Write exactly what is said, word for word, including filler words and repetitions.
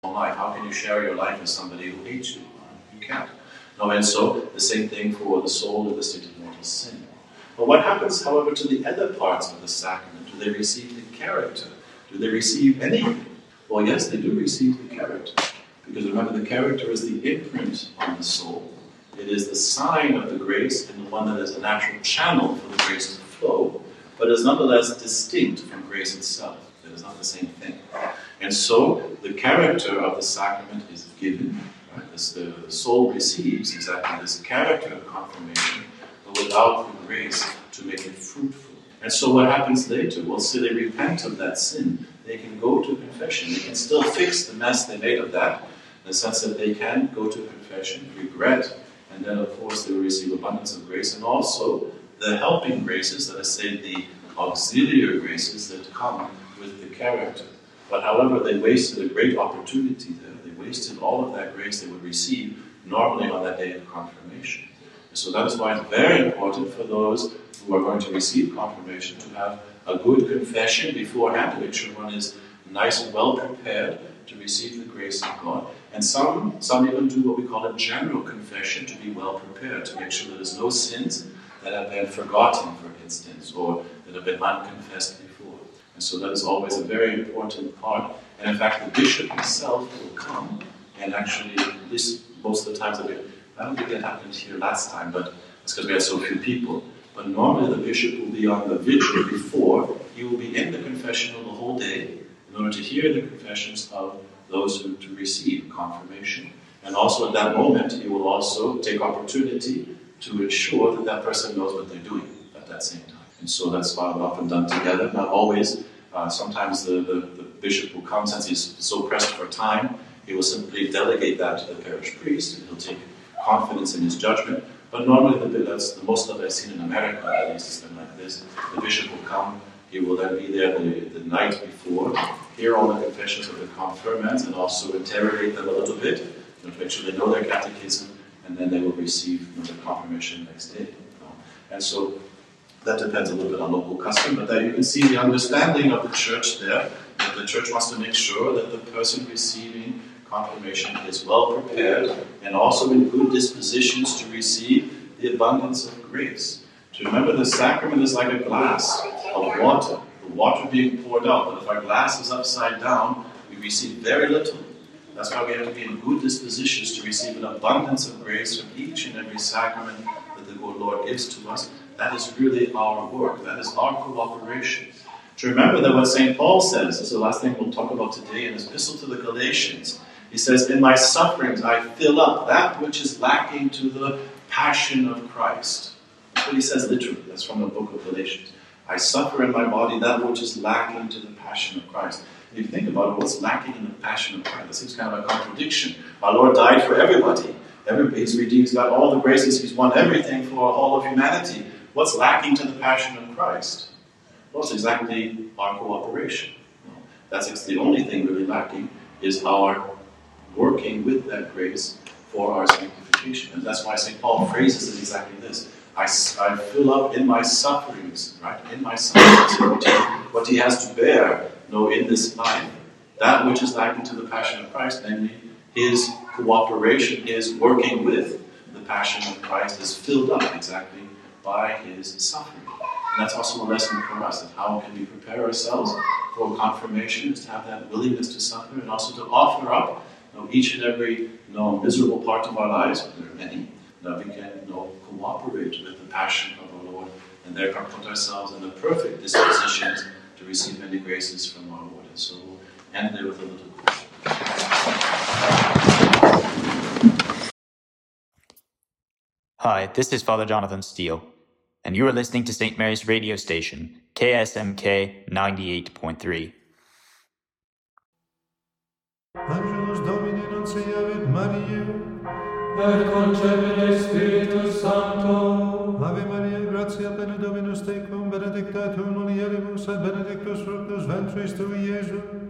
life. How can you share your life with somebody who hates you? You can't. No, and so the same thing for the soul in the state of mortal sin. But what happens, however, to the other parts of the sacrament? Do they receive the character? Do they receive anything? Well, yes, they do receive the character. Because remember, the character is the imprint on the soul. It is the sign of the grace and the one that is a natural channel for the grace to flow, but is nonetheless distinct from grace itself. It is not the same thing. And so, the character of the sacrament is given. Right? This, the, the soul receives exactly this character of confirmation, but without the grace to make it fruitful. And so what happens later? Well, so they repent of that sin. They can go to confession. They can still fix the mess they made of that, in the sense that they can go to confession, regret, and then, of course, they will receive abundance of grace, and also the helping graces, that is, say, the auxiliary graces that come with the character. But however, they wasted a great opportunity there. They wasted all of that grace they would receive normally on that day of confirmation. And so that is why it's very important for those who are going to receive confirmation to have a good confession beforehand, to make sure one is nice and well prepared to receive the grace of God. And some, some even do what we call a general confession, to be well prepared, to make sure that there's no sins that have been forgotten, for instance, or that have been unconfessed before. And so that is always a very important part. And in fact, the bishop himself will come and actually, at least most of the times, that we, I don't think that happened here last time, but it's because we had so few people. But normally the bishop will be on the vigil before. He will be in the confessional the whole day in order to hear the confessions of those who to receive confirmation. And also at that moment, he will also take opportunity to ensure that that person knows what they're doing at that same time. And so that's often done together, not always. Uh, sometimes the, the, the bishop will come, since he's so pressed for time, he will simply delegate that to the parish priest, and he'll take confidence in his judgment. But normally, the, that's the most of I've seen in America, at least, it's been like this. The bishop will come, he will then be there the, the night before, hear all the confessions of the confirmants, and also interrogate them a little bit, you know, to make sure they know their catechism, and then they will receive, you know, the confirmation next day. You know. And so that depends a little bit on local custom, but there you can see the understanding of the church there, that the church wants to make sure that the person receiving confirmation is well prepared and also in good dispositions to receive the abundance of grace. To remember, the sacrament is like a glass of water, the water being poured out. But if our glass is upside down, we receive very little. That's why we have to be in good dispositions to receive an abundance of grace from each and every sacrament that the good Lord gives to us. That is really our work. That is our cooperation. To remember that what Saint Paul says, this is the last thing we'll talk about today in his epistle to the Galatians. He says, in my sufferings I fill up that which is lacking to the passion of Christ. That's what he says literally. That's from the book of Galatians. I suffer in my body that which is lacking to the passion of Christ. If you think about it, what's lacking in the passion of Christ? That seems kind of a contradiction. Our Lord died for everybody. Everybody he's redeemed. He's got all the graces. He's won everything for all of humanity. What's lacking to the passion of Christ? Well, it's exactly our cooperation. That's the only thing really lacking is our working with that grace for our sanctification. And that's why Saint Paul phrases it exactly this. I, I fill up in my sufferings, right? In my sufferings, what he, what he has to bear, you know, in this life, that which is lacking to the passion of Christ, namely his cooperation, his working with the passion of Christ, is filled up exactly by his suffering. And that's also a lesson for us, that how can we prepare ourselves for confirmation, is to have that willingness to suffer, and also to offer up, you know, each and every, you know, miserable part of our lives, but there are many, that we can, you know, cooperate with the passion of our Lord, and therefore put ourselves in the perfect dispositions to receive many graces from our Lord. And so we'll end there with a little question. Hi, this is Father Jonathan Steele, and you are listening to Saint Mary's radio station, K S M K ninety-eight point three. Angelus Domini nunciavit Mariae, et concepit Spiritus Sancto. Ave Maria, gratia plena Dominus tecum, benedicta tu in mulieribus, et benedictus fructus ventris tui, Iesus.